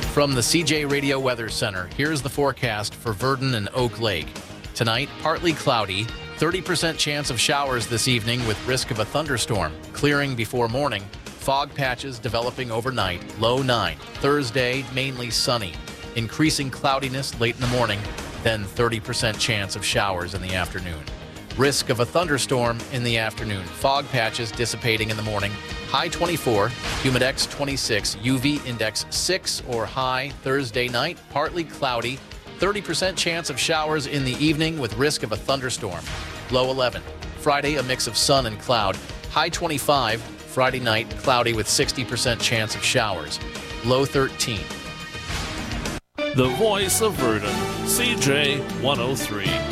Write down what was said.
From the CJ Radio Weather Center, here's the forecast for Verdon and Oak Lake. Tonight, partly cloudy, 30% chance of showers this evening with risk of a thunderstorm. Clearing before morning, fog patches developing overnight, low 9. Thursday, mainly sunny. Increasing cloudiness late in the morning, then 30% chance of showers in the afternoon. Risk of a thunderstorm in the afternoon. Fog patches dissipating in the morning. High 24, humidex 26, UV index 6 or high. Thursday night, partly cloudy. 30% chance of showers in the evening with risk of a thunderstorm. Low 11. Friday, a mix of sun and cloud. High 25. Friday night, cloudy with 60% chance of showers. Low 13. The voice of Verdon, CJ 103.